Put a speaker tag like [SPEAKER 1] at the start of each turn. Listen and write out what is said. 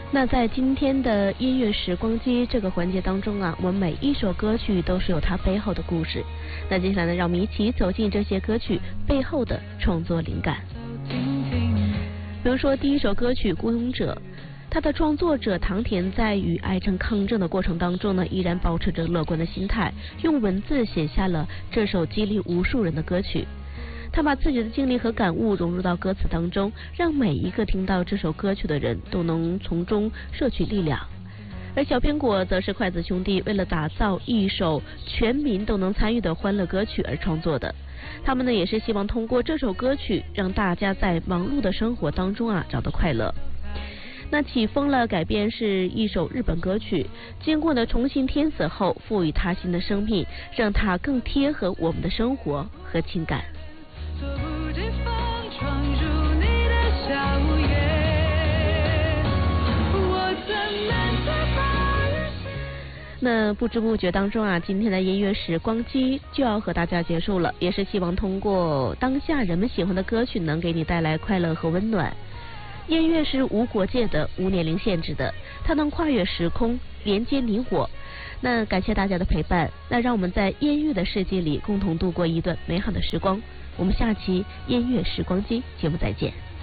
[SPEAKER 1] 那在今天的音乐时光机这个环节当中啊，我们每一首歌曲都是有它背后的故事。那接下来呢，让我们一起走进这些歌曲背后的创作灵感。比如说第一首歌曲《孤勇者》，它的创作者唐田在与癌症抗争的过程当中呢，依然保持着乐观的心态，用文字写下了这首激励无数人的歌曲。他把自己的经历和感悟融入到歌词当中，让每一个听到这首歌曲的人都能从中摄取力量。而小苹果则是筷子兄弟为了打造一首全民都能参与的欢乐歌曲而创作的。他们呢也是希望通过这首歌曲让大家在忙碌的生活当中啊找到快乐。那起风了改编是一首日本歌曲，经过了重新填词后赋予它新的生命，让它更贴合我们的生活和情感。
[SPEAKER 2] 猝不及防闯入你的笑颜，我怎能在发日
[SPEAKER 1] 那不知不觉当中啊，今天的音乐时光机就要和大家结束了，也是希望通过当下人们喜欢的歌曲能给你带来快乐和温暖。音乐是无国界的、无年龄限制的，它能跨越时空，连接你我。那感谢大家的陪伴，那让我们在音乐的世界里共同度过一段美好的时光。我们下期音乐时光机节目再见。